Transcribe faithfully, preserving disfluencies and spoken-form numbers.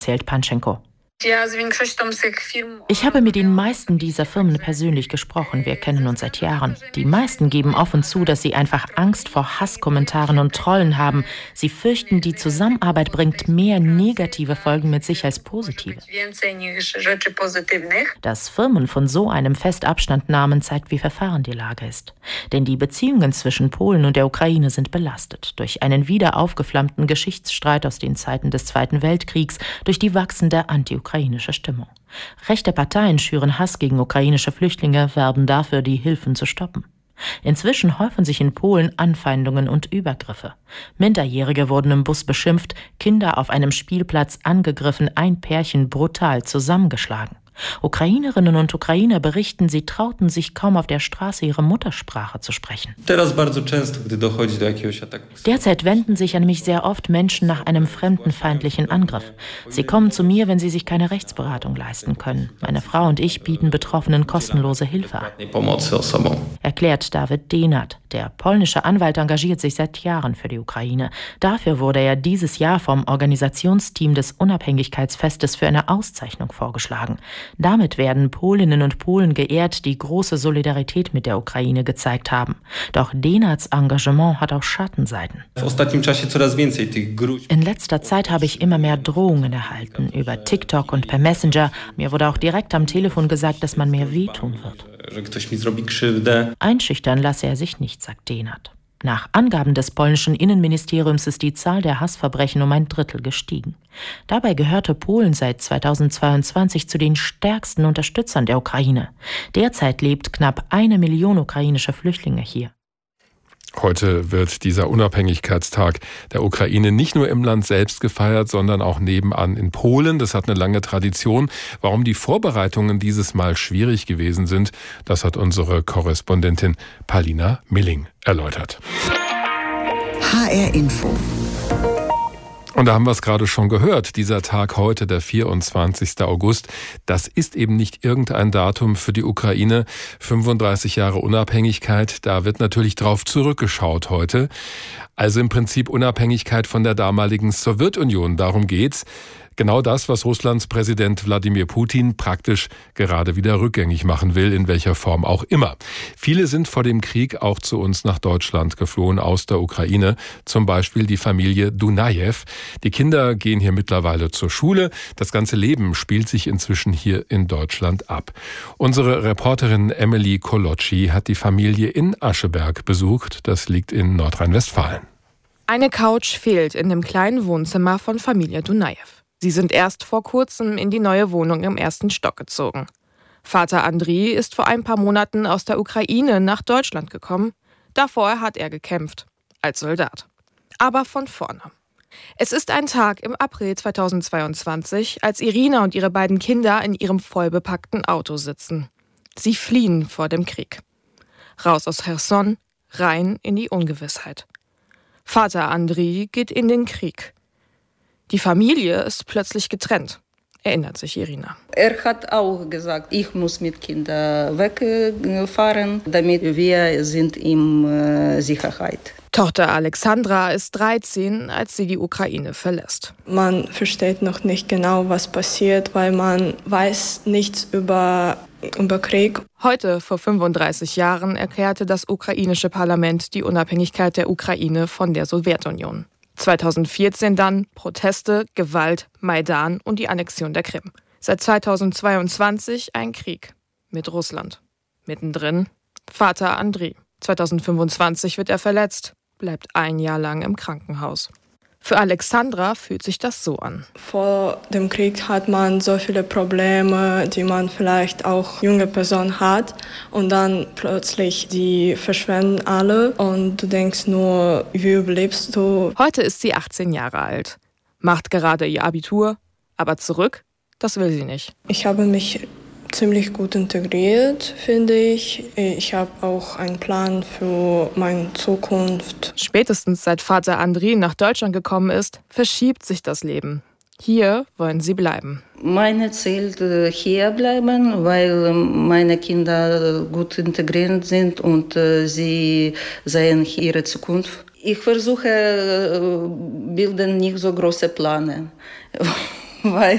erzählt Panchenko. Ich habe mit den meisten dieser Firmen persönlich gesprochen. Wir kennen uns seit Jahren. Die meisten geben offen zu, dass sie einfach Angst vor Hasskommentaren und Trollen haben. Sie fürchten, die Zusammenarbeit bringt mehr negative Folgen mit sich als positive. Dass Firmen von so einem Fest Abstand nahmen, zeigt, wie verfahren die Lage ist. Denn die Beziehungen zwischen Polen und der Ukraine sind belastet. Durch einen wieder aufgeflammten Geschichtsstreit aus den Zeiten des Zweiten Weltkriegs, durch die wachsende anti-ukrainische Stimmung. Rechte Parteien schüren Hass gegen ukrainische Flüchtlinge, werben dafür, die Hilfen zu stoppen. Inzwischen häufen sich in Polen Anfeindungen und Übergriffe. Minderjährige wurden im Bus beschimpft, Kinder auf einem Spielplatz angegriffen, ein Pärchen brutal zusammengeschlagen. Ukrainerinnen und Ukrainer berichten, sie trauten sich kaum auf der Straße ihre Muttersprache zu sprechen. Derzeit wenden sich an mich sehr oft Menschen nach einem fremdenfeindlichen Angriff. Sie kommen zu mir, wenn sie sich keine Rechtsberatung leisten können. Meine Frau und ich bieten Betroffenen kostenlose Hilfe an, erklärt David Denat. Der polnische Anwalt engagiert sich seit Jahren für die Ukraine. Dafür wurde er dieses Jahr vom Organisationsteam des Unabhängigkeitsfestes für eine Auszeichnung vorgeschlagen. Damit werden Polinnen und Polen geehrt, die große Solidarität mit der Ukraine gezeigt haben. Doch Denats Engagement hat auch Schattenseiten. In letzter Zeit habe ich immer mehr Drohungen erhalten, über TikTok und per Messenger. Mir wurde auch direkt am Telefon gesagt, dass man mir wehtun wird. Einschüchtern lasse er sich nicht, sagt Denat. Nach Angaben des polnischen Innenministeriums ist die Zahl der Hassverbrechen um ein Drittel gestiegen. Dabei gehörte Polen seit zweitausendzweiundzwanzig zu den stärksten Unterstützern der Ukraine. Derzeit lebt knapp eine Million ukrainische Flüchtlinge hier. Heute wird dieser Unabhängigkeitstag der Ukraine nicht nur im Land selbst gefeiert, sondern auch nebenan in Polen. Das hat eine lange Tradition. Warum die Vorbereitungen dieses Mal schwierig gewesen sind, das hat unsere Korrespondentin Palina Milling erläutert. H R Info. Und da haben wir es gerade schon gehört, dieser Tag heute, der vierundzwanzigster August, das ist eben nicht irgendein Datum für die Ukraine. fünfunddreißig Jahre Unabhängigkeit, da wird natürlich drauf zurückgeschaut heute. Also im Prinzip Unabhängigkeit von der damaligen Sowjetunion, darum geht's. Genau das, was Russlands Präsident Wladimir Putin praktisch gerade wieder rückgängig machen will, in welcher Form auch immer. Viele sind vor dem Krieg auch zu uns nach Deutschland geflohen aus der Ukraine, zum Beispiel die Familie Dunajew. Die Kinder gehen hier mittlerweile zur Schule. Das ganze Leben spielt sich inzwischen hier in Deutschland ab. Unsere Reporterin Emily Koloczi hat die Familie in Ascheberg besucht. Das liegt in Nordrhein-Westfalen. Eine Couch fehlt in dem kleinen Wohnzimmer von Familie Dunajew. Sie sind erst vor kurzem in die neue Wohnung im ersten Stock gezogen. Vater Andriy ist vor ein paar Monaten aus der Ukraine nach Deutschland gekommen. Davor hat er gekämpft, als Soldat. Aber von vorne. Es ist ein Tag im April zweitausendzweiundzwanzig, als Irina und ihre beiden Kinder in ihrem vollbepackten Auto sitzen. Sie fliehen vor dem Krieg. Raus aus Cherson, rein in die Ungewissheit. Vater Andriy geht in den Krieg. Die Familie ist plötzlich getrennt, erinnert sich Irina. Er hat auch gesagt, ich muss mit Kindern wegfahren, damit wir sind in Sicherheit. Tochter Alexandra ist dreizehn, als sie die Ukraine verlässt. Man versteht noch nicht genau, was passiert, weil man weiß nichts über, über Krieg. Heute, vor fünfunddreißig Jahren, erklärte das ukrainische Parlament die Unabhängigkeit der Ukraine von der Sowjetunion. zweitausendvierzehn dann Proteste, Gewalt, Maidan und die Annexion der Krim. Seit zweitausendzweiundzwanzig ein Krieg mit Russland. Mittendrin Vater Andriy. zweitausendfünfundzwanzig wird er verletzt, bleibt ein Jahr lang im Krankenhaus. Für Alexandra fühlt sich das so an. Vor dem Krieg hat man so viele Probleme, die man vielleicht auch junge Person hat. Und dann plötzlich, die verschwinden alle. Und du denkst nur, wie überlebst du? Heute ist sie achtzehn Jahre alt, macht gerade ihr Abitur. Aber zurück, das will sie nicht. Ich habe mich ziemlich gut integriert, finde ich. Ich habe auch einen Plan für meine Zukunft. Spätestens seit Vater Andriy nach Deutschland gekommen ist, verschiebt sich das Leben. Hier wollen sie bleiben. Mein Ziel hier bleiben, weil meine Kinder gut integriert sind und sie sehen ihre Zukunft. Ich versuche, bilden nicht so große Pläne, weil